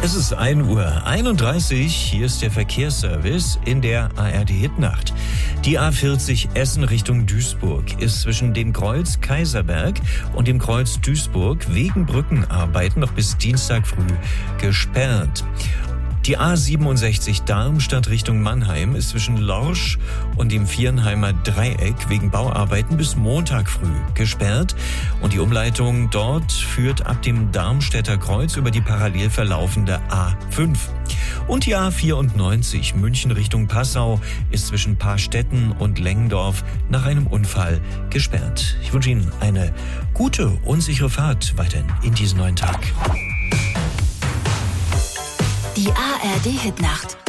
Es ist 1:31 Uhr. Hier ist der Verkehrsservice in der ARD-Hitnacht. Die A40 Essen Richtung Duisburg ist zwischen dem Kreuz Kaiserberg und dem Kreuz Duisburg wegen Brückenarbeiten noch bis Dienstag früh gesperrt. Die A67 Darmstadt Richtung Mannheim ist zwischen Lorsch und dem Viernheimer Dreieck wegen Bauarbeiten bis Montag früh gesperrt. Und die Umleitung dort führt ab dem Darmstädter Kreuz über die parallel verlaufende A5. Und die A94 München Richtung Passau ist zwischen Paarstetten und Lengendorf nach einem Unfall gesperrt. Ich wünsche Ihnen eine gute und sichere Fahrt weiterhin in diesen neuen Tag. Die ARD-Hitnacht.